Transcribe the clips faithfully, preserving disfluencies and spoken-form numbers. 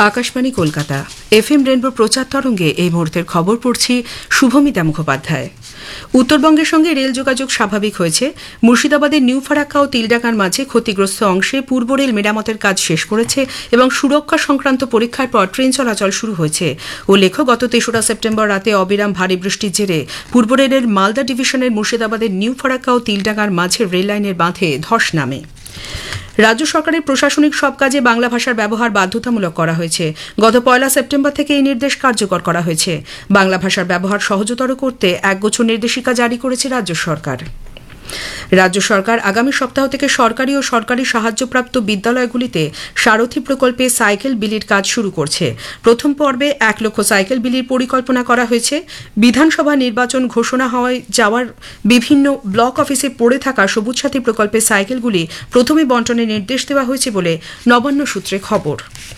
Akashvani Kolkata FM rainbow প্রচার তরঙ্গে এই মুহূর্তের খবর পড়ছি শুভমিতা মুখোপাধ্যায়। উত্তরবঙ্গের সঙ্গে রেল যোগাযোগ স্বাভাবিক হয়েছে। মুর্শিদাবাদের নিউ ফারাক্কা ও তিলডাঙ্গার মাঝে ক্ষতিগ্রস্ত অংশে পূর্ব রেল মেরামতের কাজ শেষ করেছে এবং সুরক্ষা সংক্রান্ত পরীক্ষার পর ট্রেন চলাচল শুরু হয়েছে। উল্লেখ্য, গত তেসরা সেপ্টেম্বর রাতে অবিরাম ভারী বৃষ্টির জেরে পূর্ব রেলের মালদা ডিভিশনের মুর্শিদাবাদের নিউ ফারাক্কা ও তিলডাঙ্গার মাঝে রেল লাইনের বাঁধে ধস নামে। রাজ্য সরকারের প্রশাসনিক সব কাজে বাংলা ভাষার ব্যবহার বাধ্যতামূলক করা হয়েছে। গত পয়লা সেপ্টেম্বর থেকে এই নির্দেশ কার্যকর করা হয়েছে। বাংলা ভাষার ব্যবহার সহজতর করতে একগুচ্ছ নির্দেশিকা জারি করেছে রাজ্য সরকার। রাজ্য সরকার আগামী সপ্তাহ থেকে সরকারি ও সরকারি সাহায্যপ্রাপ্ত বিদ্যালয়গুলিতে সারথি প্রকল্পে সাইকেল বিলির কাজ শুরু করছে। প্রথম পর্বে এক লক্ষ সাইকেল বিলির পরিকল্পনা করা হয়েছে। বিধানসভা নির্বাচন ঘোষণা হওয়ায় যাওয়ার বিভিন্ন ব্লক অফিসে পড়ে থাকা সবুজ সাথী প্রকল্পের সাইকেলগুলি প্রথমে বণ্টনের নির্দেশ দেওয়া হয়েছে বলে নবান্ন সূত্রে খবর।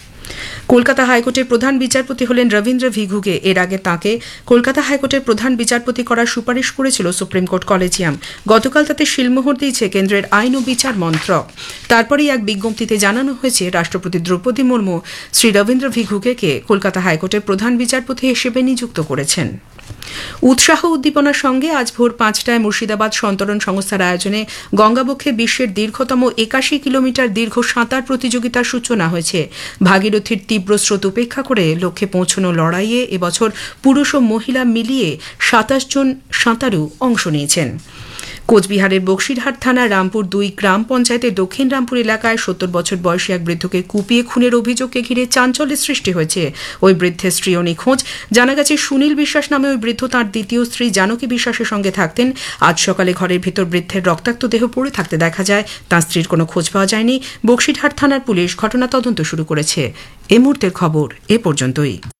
কলকাতা হাইকোর্টের প্রধান বিচারপতি হলেন রবীন্দ্র ভিঘুগে। এর আগে তাঁকে কলকাতা হাইকোর্টের প্রধান বিচারপতি করার সুপারিশ করেছিল সুপ্রিম কোর্ট কলেজিয়াম। গতকাল তাতে শিলমোহর দিয়েছে কেন্দ্রের আইন ও বিচার মন্ত্রক। তারপরেই এক বিজ্ঞপ্তিতে জানানো হয়েছে রাষ্ট্রপতি দ্রৌপদী মুর্মু শ্রী রবীন্দ্র ভিঘুগেকে কলকাতা হাইকোর্টের প্রধান বিচারপতি হিসেবে নিযুক্ত করেছেন। উৎসাহ উদ্দীপনার সঙ্গে আজ ভোর পাঁচটায় মুর্শিদাবাদ সন্তরণ সংস্থার আয়োজনে গঙ্গাবক্ষে বিশ্বের দীর্ঘতম একাশি কিলোমিটার দীর্ঘ সাঁতার প্রতিযোগিতার সূচনা হয়েছে। ভাগীরথীর তীব্র স্রোত উপেক্ষা করে লক্ষ্যে পৌঁছানো লড়াইয়ে এবছর পুরুষ ও মহিলা মিলিয়ে সাতাশ জন সাঁতারু অংশ নিয়েছেন। কোচবিহারের বক্সিরহাট থানার রামপুর দুই গ্রাম পঞ্চায়েতের দক্ষিণ রামপুর এলাকায় সত্তর বছর বয়সী এক বৃদ্ধকে কুপিয়ে খুনের অভিযোগকে ঘিরে চাঞ্চল্যের সৃষ্টি হয়েছে। ওই বৃদ্ধের স্ত্রীও নিখোঁজ। জানা গেছে, সুনীল বিশ্বাস নামে ওই বৃদ্ধ তাঁর দ্বিতীয় স্ত্রী জানকী বিশ্বাসের সঙ্গে থাকতেন। আজ সকালে ঘরের ভিতর বৃদ্ধের রক্তাক্ত দেহ পড়ে থাকতে দেখা যায়। তাঁর স্ত্রীর কোনো খোঁজ পাওয়া যায়নি। বক্সিরহাট থানার পুলিশ ঘটনা তদন্ত শুরু করেছে। এ মুহূর্তের খবর এ পর্যন্তই।